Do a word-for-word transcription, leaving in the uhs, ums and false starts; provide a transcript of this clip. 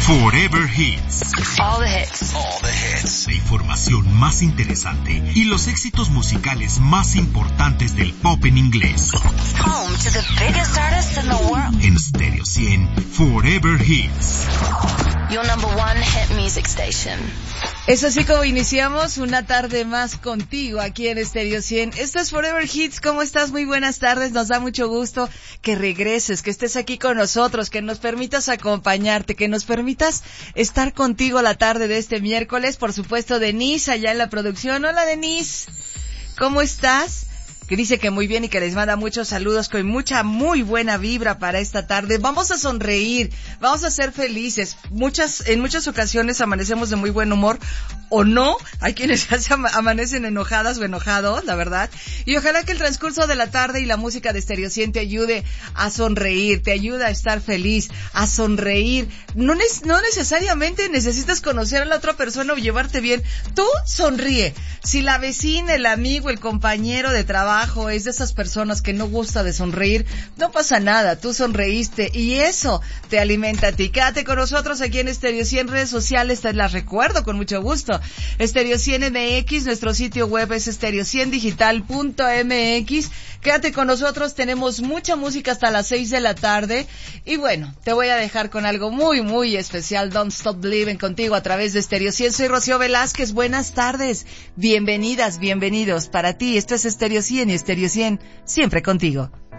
Forever Hits. All the hits. All the hits. La información más interesante y los éxitos musicales más importantes del pop en inglés. Home to the biggest artists in the world. En Stereo cien, Forever Hits. Your number one hit music station. Es así como iniciamos una tarde más contigo aquí en Stereo cien. Esto es Forever Hits. ¿Cómo estás? Muy buenas tardes. Nos da mucho gusto que regreses, que estés aquí con nosotros, que nos permitas acompañarte, que nos permitas estar contigo la tarde de este miércoles. Por supuesto, Denise allá en la producción. Hola, Denise. ¿Cómo estás? Que dice que muy bien y que les manda muchos saludos con mucha, muy buena vibra para esta tarde. Vamos a sonreír, vamos a ser felices. Muchas, en muchas ocasiones amanecemos de muy buen humor, o no. Hay quienes ya se amanecen enojadas o enojados, la verdad. Y ojalá que el transcurso de la tarde y la música de Stereo cien te ayude a sonreír, te ayuda a estar feliz, a sonreír. No, ne- no necesariamente necesitas conocer a la otra persona o llevarte bien. Tú sonríe. Si la vecina, el amigo, el compañero de trabajo es de esas personas que no gusta de sonreír, no pasa nada, tú sonreíste y eso te alimenta a ti. Quédate con nosotros aquí en Stereo cien, redes sociales, te las recuerdo con mucho gusto. Stereo cien M X, nuestro sitio web es stereo cien digital punto m x. Quédate con nosotros, tenemos mucha música hasta las seis de la tarde y bueno, te voy a dejar con algo muy muy especial. Don't Stop Believing contigo a través de Stereo cien. Soy Rocío Velázquez, buenas tardes, bienvenidas, bienvenidos para ti. Esto es Stereo cien y Stereo cien siempre contigo.